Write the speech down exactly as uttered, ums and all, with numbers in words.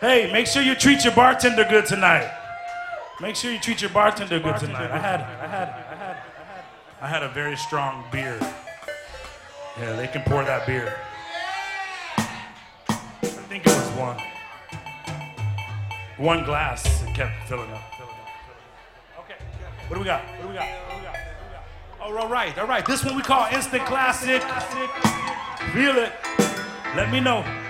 Hey, make sure you treat your bartender good tonight. Make sure you treat your bartender good tonight. I had, I had, I had, I had a very strong beer. Yeah, they can pour that beer. I think it was one. One glass. It kept filling up. Filling up, filling up. Okay. What do we got? What do we got? What do we got? What do we got? Oh, all right, all right. This one we call instant classic. Feel it. Let me know.